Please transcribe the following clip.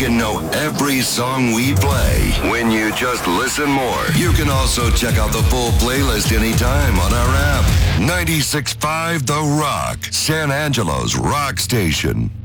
can know every song we play when you just listen more. You can also check out the full playlist anytime on our app. 96.5 The Rock, San Angelo's rock station.